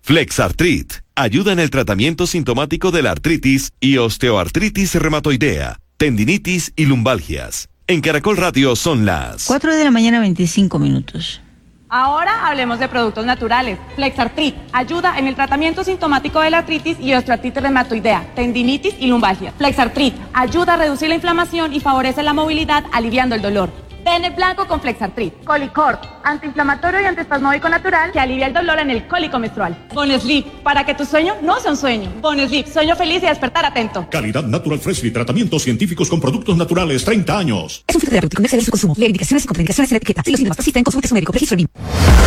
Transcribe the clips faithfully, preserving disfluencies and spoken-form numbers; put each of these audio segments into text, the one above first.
Flexartrit ayuda en el tratamiento sintomático de la artritis y osteoartritis reumatoidea, tendinitis y lumbalgias. En Caracol Radio son las cuatro de la mañana, veinticinco minutos. Ahora hablemos de productos naturales. Flexartrit ayuda en el tratamiento sintomático de la artritis y osteoartritis reumatoidea, tendinitis y lumbalgia. Flexartrit ayuda a reducir la inflamación y favorece la movilidad, aliviando el dolor. Tene blanco con Flexartrit. Colicort, antiinflamatorio y antiespasmódico natural que alivia el dolor en el cólico menstrual. Bonesleep, para que tu sueño no sea un sueño. Bonesleep, sueño feliz y despertar atento. Calidad Natural Freshly, tratamientos científicos con productos naturales, treinta años. Es un fitoterapéutico, no excede su consumo. Lee indicaciones y contraindicaciones en la etiqueta. Si los síntomas persisten, consulte a su médico. Registro B I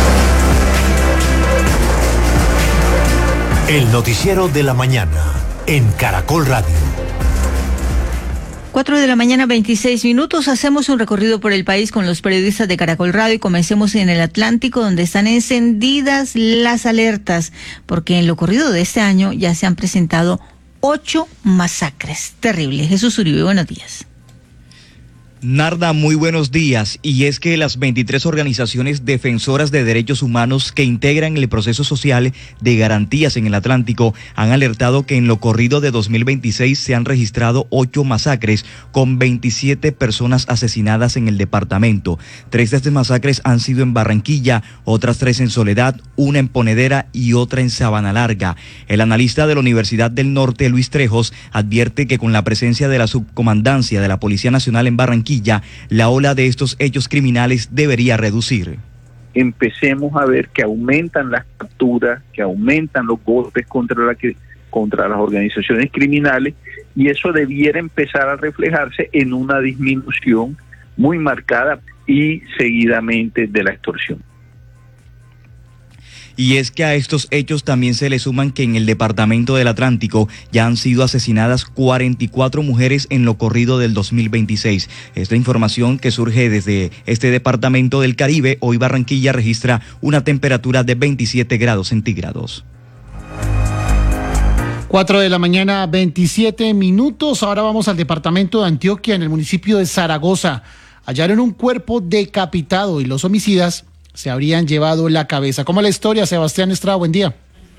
M. El noticiero de la mañana en Caracol Radio. cuatro de la mañana, veintiséis minutos. Hacemos un recorrido por el país con los periodistas de Caracol Radio y comencemos en el Atlántico, donde están encendidas las alertas, porque en lo corrido de este año ya se han presentado ocho masacres. Terrible. Jesús Uribe, buenos días. Narda, muy buenos días. Y es que las veintitrés organizaciones defensoras de derechos humanos que integran el proceso social de garantías en el Atlántico han alertado que en lo corrido de dos mil veintiséis se han registrado ocho masacres con veintisiete personas asesinadas en el departamento. Tres de estas masacres han sido en Barranquilla, otras tres en Soledad, una en Ponedera y otra en Sabana Larga. El analista de la Universidad del Norte, Luis Trejos, advierte que con la presencia de la subcomandancia de la Policía Nacional en Barranquilla, la ola de estos hechos criminales debería reducir. Empecemos a ver que aumentan las capturas, que aumentan los golpes contra, la que, contra las organizaciones criminales, y eso debiera empezar a reflejarse en una disminución muy marcada y seguidamente de la extorsión. Y es que a estos hechos también se le suman que en el departamento del Atlántico ya han sido asesinadas cuarenta y cuatro mujeres en lo corrido del dos mil veintiséis. Esta información que surge desde este departamento del Caribe, hoy Barranquilla registra una temperatura de veintisiete grados centígrados. cuatro de la mañana, veintisiete minutos. Ahora vamos al departamento de Antioquia, en el municipio de Zaragoza. Hallaron un cuerpo decapitado y los homicidas se habrían llevado la cabeza. ¿Cómo es la historia, Sebastián Estrada? Buen día.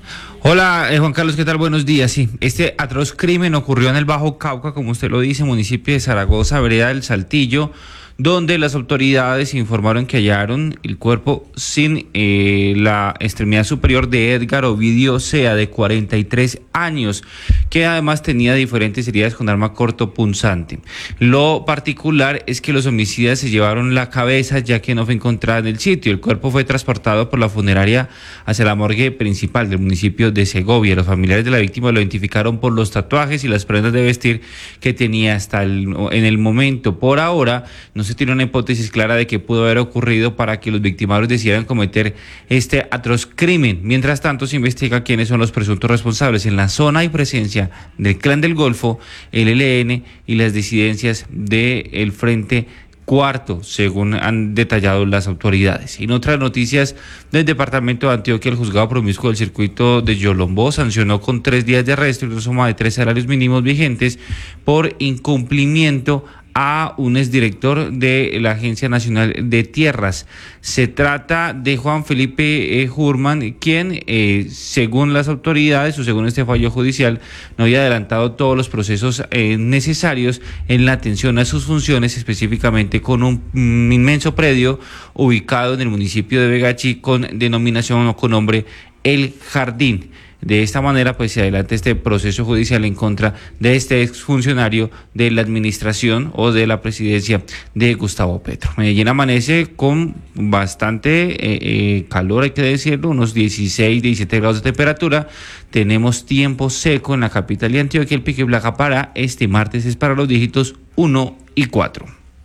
Hola, eh, Juan Carlos, ¿qué tal? Buenos días. Sí, este atroz crimen ocurrió en el Bajo Cauca, como usted lo dice, municipio de Zaragoza, vereda del Saltillo, donde las autoridades informaron que hallaron el cuerpo sin eh, la extremidad superior de Edgar Ovidio Sea, de cuarenta y tres años, que además tenía diferentes heridas con arma corto punzante. Lo particular es que los homicidas se llevaron la cabeza, ya que no fue encontrada en el sitio. El cuerpo fue transportado por la funeraria hacia la morgue principal del municipio de Segovia. Los familiares de la víctima lo identificaron por los tatuajes y las prendas de vestir que tenía hasta el, en el momento. Por ahora, no se tiene una hipótesis clara de qué pudo haber ocurrido para que los victimarios decidieran cometer este atroz crimen. Mientras tanto, se investiga quiénes son los presuntos responsables. En la zona hay presencia del Clan del Golfo, el E L N y las disidencias del Frente Cuarto, según han detallado las autoridades. En otras noticias del departamento de Antioquia, el juzgado promiscuo del circuito de Yolombó sancionó con tres días de arresto y una suma de tres salarios mínimos vigentes por incumplimiento a un exdirector de la Agencia Nacional de Tierras. Se trata de Juan Felipe eh, Hurman, quien, eh, según las autoridades o según este fallo judicial, no había adelantado todos los procesos eh, necesarios en la atención a sus funciones, específicamente con un, un inmenso predio ubicado en el municipio de Vegachi con denominación o con nombre El Jardín. De esta manera, pues se adelanta este proceso judicial en contra de este exfuncionario de la administración o de la presidencia de Gustavo Petro. Medellín amanece con bastante eh, eh, calor, hay que decirlo, unos dieciséis, diecisiete grados de temperatura. Tenemos tiempo seco en la capital de Antioquia. El pico y placa para este martes es para los dígitos uno y cuatro.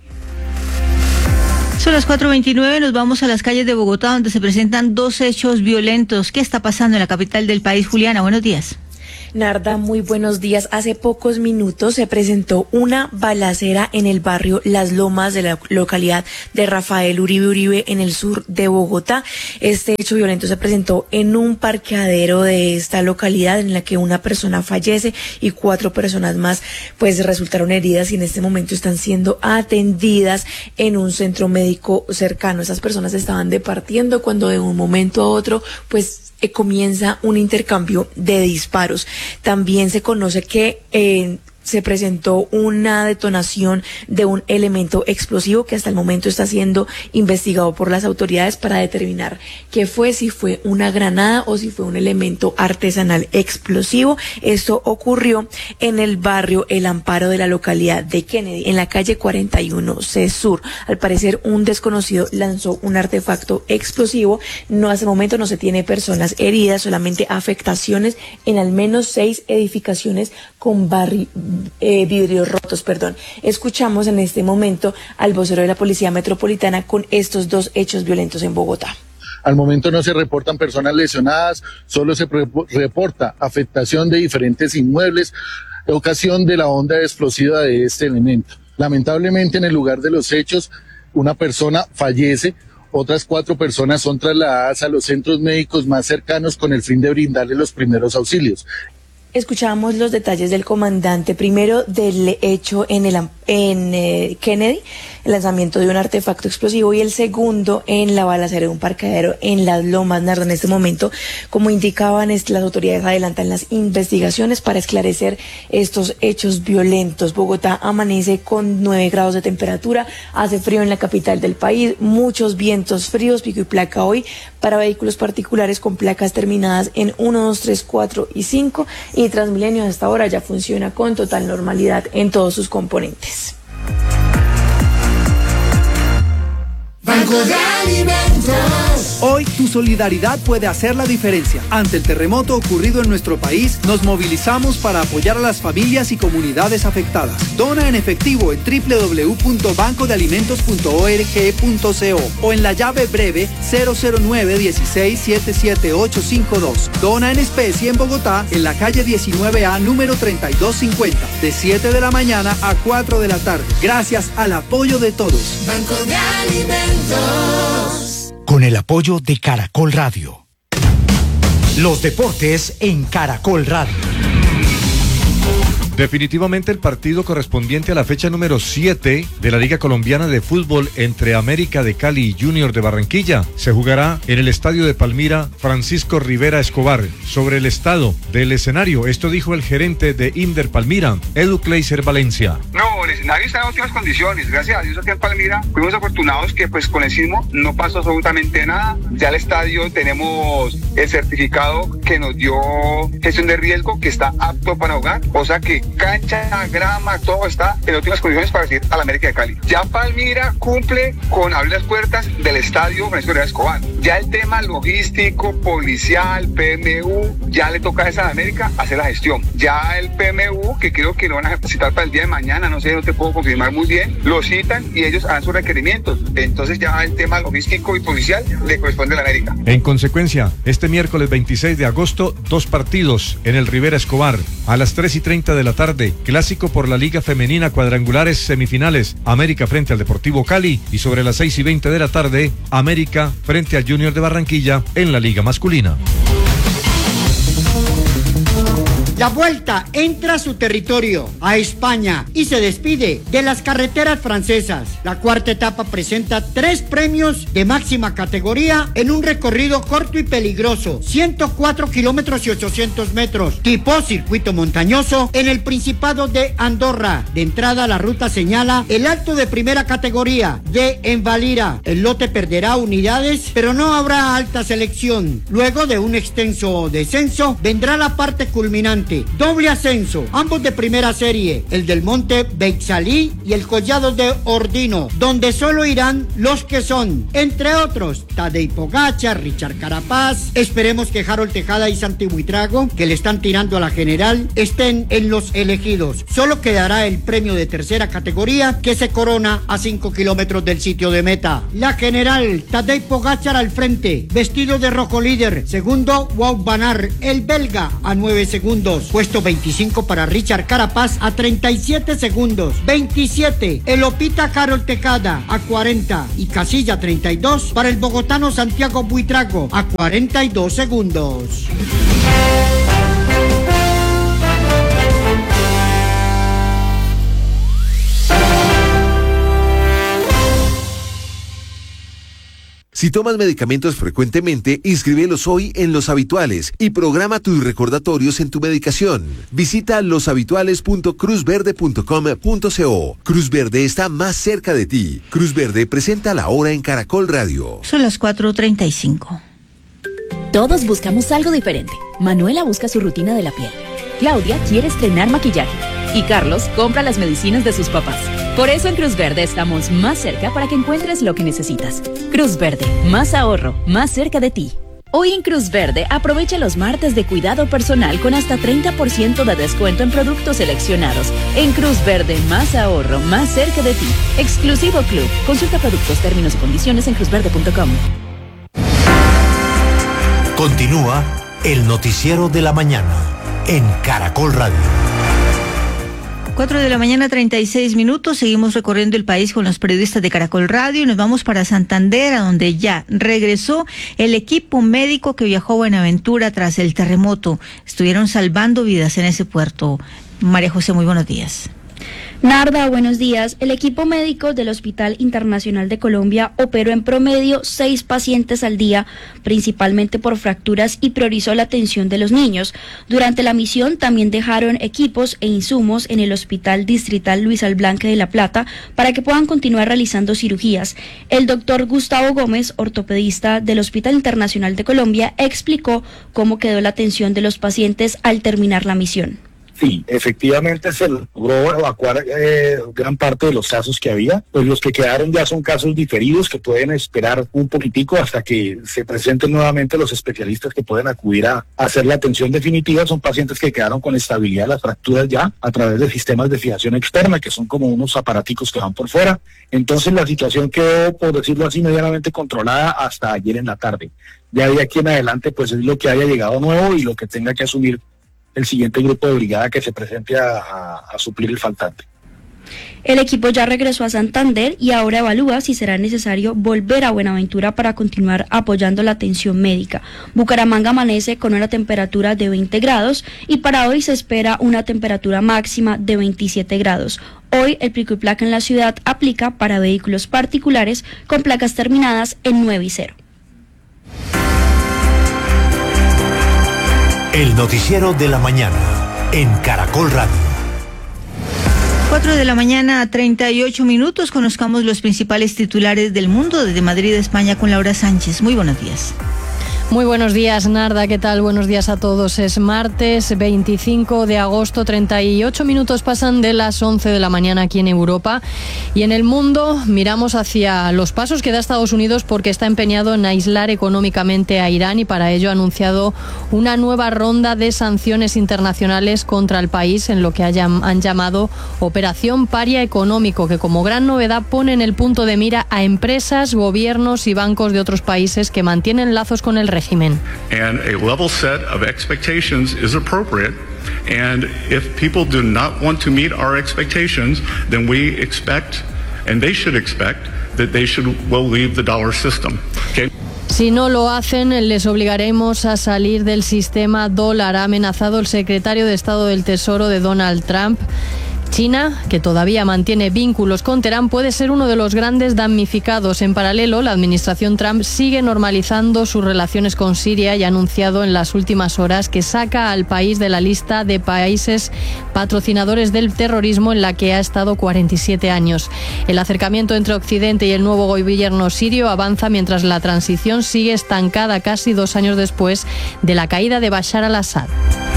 Son las cuatro veintinueve, nos vamos a las calles de Bogotá, donde se presentan dos hechos violentos. ¿Qué está pasando en la capital del país? Juliana, buenos días. Narda, muy buenos días. Hace pocos minutos se presentó una balacera en el barrio Las Lomas de la localidad de Rafael Uribe Uribe en el sur de Bogotá. Este hecho violento se presentó en un parqueadero de esta localidad en la que una persona fallece y cuatro personas más pues resultaron heridas y en este momento están siendo atendidas en un centro médico cercano. Esas personas estaban departiendo cuando de un momento a otro pues Eh, comienza un intercambio de disparos. También se conoce que eh, se presentó una detonación de un elemento explosivo que hasta el momento está siendo investigado por las autoridades para determinar qué fue, si fue una granada o si fue un elemento artesanal explosivo. Esto ocurrió en el barrio El Amparo de la localidad de Kennedy, en la calle cuarenta y uno C Sur. Al parecer, un desconocido lanzó un artefacto explosivo. No, hasta el momento no se tiene personas heridas, solamente afectaciones en al menos seis edificaciones con barri Eh, vidrios rotos, perdón. Escuchamos en este momento al vocero de la Policía Metropolitana con estos dos hechos violentos en Bogotá. Al momento no se reportan personas lesionadas, solo se reporta afectación de diferentes inmuebles, ocasión de la onda explosiva de este elemento. Lamentablemente en el lugar de los hechos, una persona fallece, otras cuatro personas son trasladadas a los centros médicos más cercanos con el fin de brindarle los primeros auxilios. Escuchamos los detalles del comandante, primero del hecho en el en eh, Kennedy, el lanzamiento de un artefacto explosivo, y el segundo en la balacera de un parqueadero en Las Lomas. Narda, en este momento, como indicaban, es, las autoridades adelantan las investigaciones para esclarecer estos hechos violentos. Bogotá amanece con nueve grados de temperatura, hace frío en la capital del país, muchos vientos fríos, pico y placa hoy para vehículos particulares con placas terminadas en uno, dos, tres, cuatro y cinco, y Transmilenio hasta ahora ya funciona con total normalidad en todos sus componentes. Banco de Alimentos. Hoy tu solidaridad puede hacer la diferencia. Ante el terremoto ocurrido en nuestro país, nos movilizamos para apoyar a las familias y comunidades afectadas. Dona en efectivo en doble u doble u doble u punto banco de alimentos punto org punto co o en la llave breve cero cero nueve dieciséis setenta y siete ochocientos cincuenta y dos. Dona en especie en Bogotá, en la calle diecinueve A, número treinta y dos cincuenta, de siete de la mañana a cuatro de la tarde. Gracias al apoyo de todos. Banco de Alimentos. Con el apoyo de Caracol Radio. Los deportes en Caracol Radio. Definitivamente el partido correspondiente a la fecha número siete de la Liga Colombiana de Fútbol entre América de Cali y Junior de Barranquilla se jugará en el estadio de Palmira Francisco Rivera Escobar. Sobre el estado del escenario, esto dijo el gerente de Inder Palmira, Edu Kleiser Valencia. No, el escenario está en óptimas condiciones, gracias a Dios aquí en Palmira fuimos afortunados que pues con el sismo no pasó absolutamente nada. Ya el estadio tenemos el certificado que nos dio gestión de riesgo, que está apto para jugar, o sea que cancha, grama, todo está en óptimas condiciones para ir a la América de Cali. Ya Palmira cumple con abrir las puertas del estadio Francisco Rivera Escobar. Ya el tema logístico, policial, P M U, ya le toca a esa América hacer la gestión. Ya el P M U, que creo que lo van a citar para el día de mañana, no sé, no te puedo confirmar muy bien, lo citan y ellos harán sus requerimientos. Entonces ya el tema logístico y policial le corresponde a la América. En consecuencia, este miércoles veintiséis de agosto, dos partidos en el Rivera Escobar. A las tres y treinta de la tarde, clásico por la Liga Femenina, cuadrangulares semifinales, América frente al Deportivo Cali, y sobre las seis y veinte de la tarde, América frente al Junior de Barranquilla en la Liga Masculina. La Vuelta entra a su territorio, a España, y se despide de las carreteras francesas. La cuarta etapa presenta tres premios de máxima categoría en un recorrido corto y peligroso, ciento cuatro kilómetros y ochocientos metros, tipo circuito montañoso en el Principado de Andorra. De entrada, la ruta señala el alto de primera categoría de Envalira. El lote perderá unidades, pero no habrá alta selección. Luego de un extenso descenso, vendrá la parte culminante. Doble ascenso, ambos de primera serie, el del Monte Beixalí y el Collado de Ordino, donde solo irán los que son, entre otros, Tadej Pogačar, Richard Carapaz. Esperemos que Harold Tejada y Santi Buitrago, que le están tirando a la general, estén en los elegidos. Solo quedará el premio de tercera categoría, que se corona a cinco kilómetros del sitio de meta. La general, Tadej Pogačar al frente, vestido de rojo líder. Segundo, Wout van Aert, el belga, a nueve segundos. segundos. Puesto veinticinco para Richard Carapaz a treinta y siete segundos. veintisiete, Elopita Carol Tecada a cuarenta y casilla treinta y dos para el bogotano Santiago Buitrago a cuarenta y dos segundos. Si tomas medicamentos frecuentemente, inscríbelos hoy en Los Habituales y programa tus recordatorios en tu medicación. Visita loshabituales punto cruz verde punto com punto co. Cruz Verde está más cerca de ti. Cruz Verde presenta la hora en Caracol Radio. Son las cuatro treinta y cinco. Todos buscamos algo diferente. Manuela busca su rutina de la piel. Claudia quiere estrenar maquillaje. Y Carlos compra las medicinas de sus papás. Por eso en Cruz Verde estamos más cerca para que encuentres lo que necesitas. Cruz Verde, más ahorro, más cerca de ti. Hoy en Cruz Verde aprovecha los martes de cuidado personal con hasta treinta por ciento de descuento en productos seleccionados. En Cruz Verde, más ahorro, más cerca de ti. Exclusivo Club. Consulta productos, términos y condiciones en cruz verde punto com. Continúa el noticiero de la mañana en Caracol Radio. Cuatro de la mañana, treinta y seis minutos. Seguimos recorriendo el país con los periodistas de Caracol Radio y nos vamos para Santander, a donde ya regresó el equipo médico que viajó a Buenaventura tras el terremoto. Estuvieron salvando vidas en ese puerto. María José, muy buenos días. Narda, buenos días. El equipo médico del Hospital Internacional de Colombia operó en promedio seis pacientes al día, principalmente por fracturas, y priorizó la atención de los niños. Durante la misión también dejaron equipos e insumos en el Hospital Distrital Luis Alblanque de La Plata para que puedan continuar realizando cirugías. El doctor Gustavo Gómez, ortopedista del Hospital Internacional de Colombia, explicó cómo quedó la atención de los pacientes al terminar la misión. Sí, efectivamente se logró evacuar eh, gran parte de los casos que había, pues los que quedaron ya son casos diferidos que pueden esperar un poquitico hasta que se presenten nuevamente los especialistas que pueden acudir a, a hacer la atención definitiva. Son pacientes que quedaron con estabilidad de las fracturas ya a través de sistemas de fijación externa, que son como unos aparaticos que van por fuera. Entonces la situación quedó, por decirlo así, medianamente controlada hasta ayer en la tarde. Ya de aquí en adelante pues es lo que haya llegado nuevo y lo que tenga que asumir el siguiente grupo de brigada que se presente a, a, a suplir el faltante. El equipo ya regresó a Santander y ahora evalúa si será necesario volver a Buenaventura para continuar apoyando la atención médica. Bucaramanga amanece con una temperatura de veinte grados y para hoy se espera una temperatura máxima de veintisiete grados. Hoy el pico y placa en la ciudad aplica para vehículos particulares con placas terminadas en nueve y cero. El noticiero de la mañana en Caracol Radio. Cuatro de la mañana, treinta y ocho minutos. Conozcamos los principales titulares del mundo desde Madrid, España, con Laura Sánchez. Muy buenos días. Muy buenos días, Narda, ¿qué tal? Buenos días a todos. Es martes veinticinco de agosto, treinta y ocho minutos pasan de las once de la mañana aquí en Europa. Y en el mundo miramos hacia los pasos que da Estados Unidos porque está empeñado en aislar económicamente a Irán y para ello ha anunciado una nueva ronda de sanciones internacionales contra el país en lo que han llamado Operación Paria Económico, que como gran novedad pone en el punto de mira a empresas, gobiernos y bancos de otros países que mantienen lazos con el régimen. And a level set of expectations is appropriate. And if people do not want to meet our expectations, then we expect, and they should expect, that they should will leave the dollar system. Okay? Si no lo hacen, les obligaremos a salir del sistema dólar, ha amenazado el secretario de Estado del Tesoro de Donald Trump. China, que todavía mantiene vínculos con Teherán, puede ser uno de los grandes damnificados. En paralelo, la administración Trump sigue normalizando sus relaciones con Siria y ha anunciado en las últimas horas que saca al país de la lista de países patrocinadores del terrorismo en la que ha estado cuarenta y siete años. El acercamiento entre Occidente y el nuevo gobierno sirio avanza mientras la transición sigue estancada casi dos años después de la caída de Bashar al-Assad.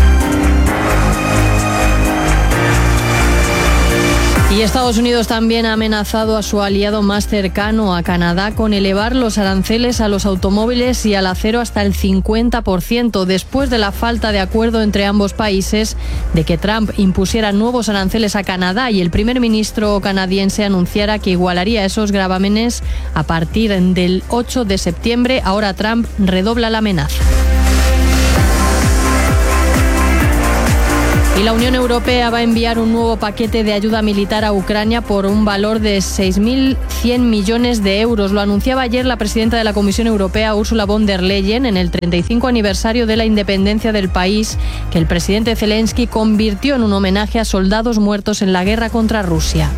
Y Estados Unidos también ha amenazado a su aliado más cercano, a Canadá, con elevar los aranceles a los automóviles y al acero hasta el cincuenta por ciento, después de la falta de acuerdo entre ambos países de que Trump impusiera nuevos aranceles a Canadá y el primer ministro canadiense anunciara que igualaría esos gravámenes a partir del ocho de septiembre. Ahora Trump redobla la amenaza. Y la Unión Europea va a enviar un nuevo paquete de ayuda militar a Ucrania por un valor de seis mil cien millones de euros. Lo anunciaba ayer la presidenta de la Comisión Europea, Ursula von der Leyen, en el treinta y cinco aniversario de la independencia del país, que el presidente Zelensky convirtió en un homenaje a soldados muertos en la guerra contra Rusia.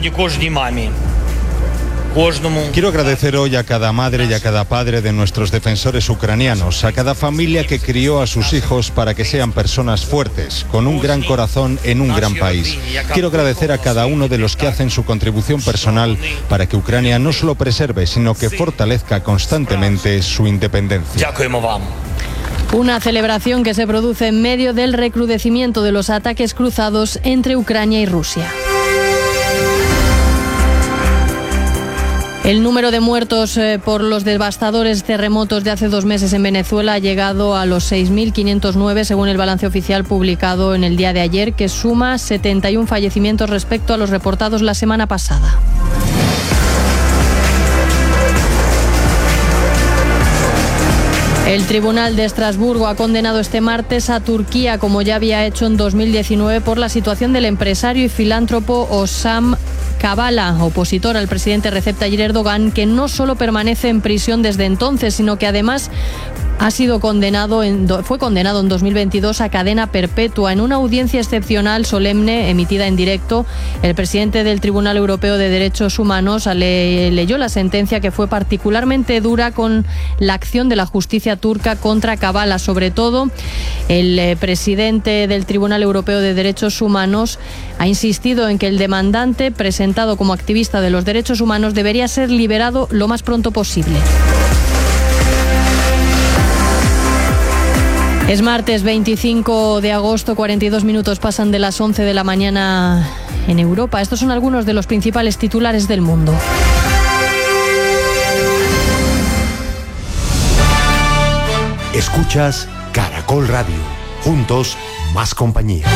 Quiero agradecer hoy a cada madre y a cada padre de nuestros defensores ucranianos, a cada familia que crió a sus hijos para que sean personas fuertes, con un gran corazón en un gran país. Quiero agradecer a cada uno de los que hacen su contribución personal para que Ucrania no solo preserve, sino que fortalezca constantemente su independencia. Una celebración que se produce en medio del recrudecimiento de los ataques cruzados entre Ucrania y Rusia. El número de muertos eh, por los devastadores terremotos de hace dos meses en Venezuela ha llegado a los seis mil quinientos nueve, según el balance oficial publicado en el día de ayer, que suma setenta y uno fallecimientos respecto a los reportados la semana pasada. El Tribunal de Estrasburgo ha condenado este martes a Turquía, como ya había hecho en dos mil diecinueve, por la situación del empresario y filántropo Osman Kavala, opositor al presidente Recep Tayyip Erdogan, que no solo permanece en prisión desde entonces, sino que además ha sido condenado en, fue condenado en dos mil veintidós a cadena perpetua. En una audiencia excepcional solemne emitida en directo, el presidente del Tribunal Europeo de Derechos Humanos le, leyó la sentencia, que fue particularmente dura con la acción de la justicia turca contra Kavala. Sobre todo, el eh, presidente del Tribunal Europeo de Derechos Humanos ha insistido en que el demandante, presentado como activista de los derechos humanos, debería ser liberado lo más pronto posible. Es martes veinticinco de agosto, cuarenta y dos minutos pasan de las once de la mañana en Europa. Estos son algunos de los principales titulares del mundo. Escuchas Caracol Radio. Juntos, más compañía.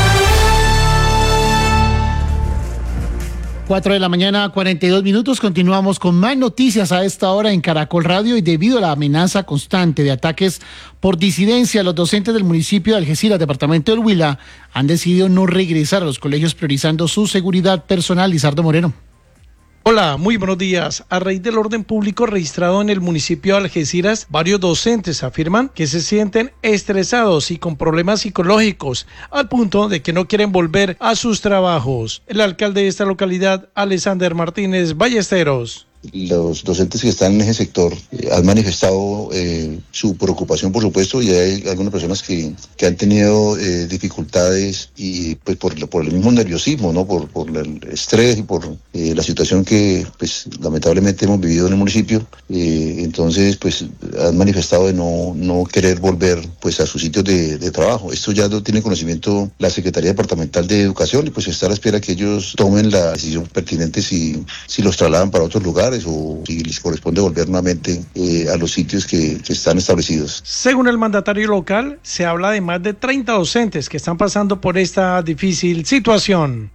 cuatro de la mañana, cuarenta y dos minutos. Continuamos con más noticias a esta hora en Caracol Radio, y debido a la amenaza constante de ataques por disidencia, los docentes del municipio de Algeciras, departamento del Huila, han decidido no regresar a los colegios, priorizando su seguridad personal. Lizardo Moreno. Hola, muy buenos días. A raíz del orden público registrado en el municipio de Algeciras, varios docentes afirman que se sienten estresados y con problemas psicológicos, al punto de que no quieren volver a sus trabajos. El alcalde de esta localidad, Alexander Martínez Ballesteros. Los docentes que están en ese sector eh, han manifestado eh, su preocupación, por supuesto, y hay algunas personas que, que han tenido eh, dificultades y pues por, por el mismo nerviosismo, ¿no? por, por el estrés y por eh, la situación que pues lamentablemente hemos vivido en el municipio. Eh, entonces pues han manifestado de no, no querer volver pues a sus sitios de, de trabajo. Esto ya lo tiene conocimiento la Secretaría Departamental de Educación, y pues está a la espera que ellos tomen la decisión pertinente si, si los trasladan para otros lugares o si les corresponde volver nuevamente eh, a los sitios que, que están establecidos. Según el mandatario local, se habla de más de treinta docentes que están pasando por esta difícil situación.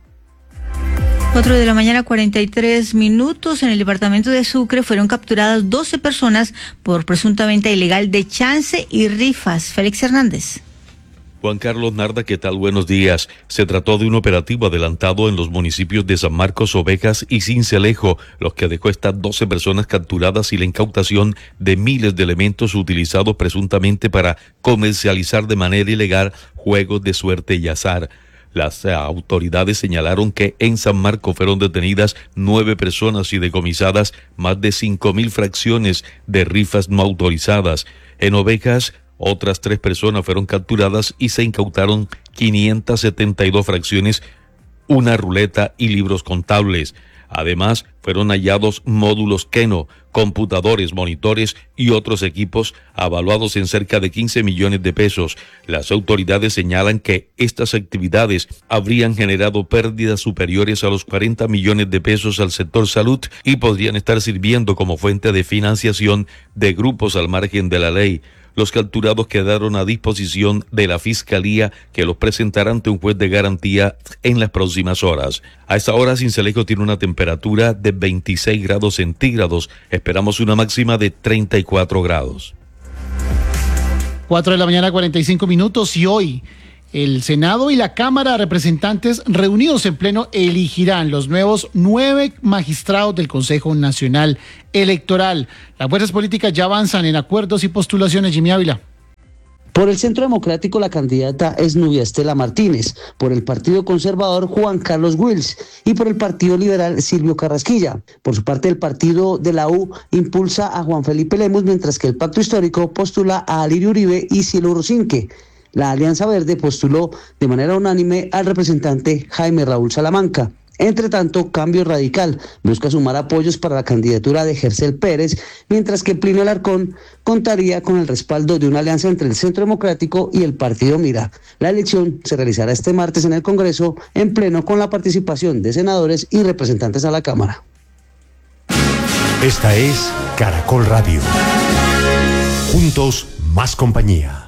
cuatro de la mañana, cuarenta y tres minutos. En el departamento de Sucre fueron capturadas doce personas por presunta venta ilegal de chance y rifas. Félix Hernández. Juan Carlos Narda, ¿qué tal? Buenos días. Se trató de un operativo adelantado en los municipios de San Marcos, Ovejas y Cincelejo, los que dejó estas doce personas capturadas y la incautación de miles de elementos utilizados presuntamente para comercializar de manera ilegal juegos de suerte y azar. Las autoridades señalaron que en San Marcos fueron detenidas nueve personas y decomisadas más de cinco mil fracciones de rifas no autorizadas. En Ovejas, otras tres personas fueron capturadas y se incautaron quinientas setenta y dos fracciones, una ruleta y libros contables. Además, fueron hallados módulos Keno, computadores, monitores y otros equipos avaluados en cerca de quince millones de pesos. Las autoridades señalan que estas actividades habrían generado pérdidas superiores a los cuarenta millones de pesos al sector salud y podrían estar sirviendo como fuente de financiación de grupos al margen de la ley. Los capturados quedaron a disposición de la Fiscalía, que los presentará ante un juez de garantía en las próximas horas. A esta hora, Cincelejo tiene una temperatura de veintiséis grados centígrados. Esperamos una máxima de treinta y cuatro grados. cuatro de la mañana, cuarenta y cinco minutos. Y hoy El Senado y la Cámara de Representantes reunidos en pleno elegirán los nuevos nueve magistrados del Consejo Nacional Electoral. Las fuerzas políticas ya avanzan en acuerdos y postulaciones. Jimmy Ávila. Por el Centro Democrático la candidata es Nubia Estela Martínez, por el Partido Conservador Juan Carlos Wills y por el Partido Liberal Silvio Carrasquilla. Por su parte el Partido de la U impulsa a Juan Felipe Lemus, mientras que el Pacto Histórico postula a Alirio Uribe y Cielo Rosinque. La Alianza Verde postuló de manera unánime al representante Jaime Raúl Salamanca. Entre tanto, Cambio Radical busca sumar apoyos para la candidatura de Gercel Pérez, mientras que Plinio Alarcón contaría con el respaldo de una alianza entre el Centro Democrático y el Partido Mira. La elección se realizará este martes en el Congreso, en pleno, con la participación de senadores y representantes a la Cámara. Esta es Caracol Radio. Juntos, más compañía.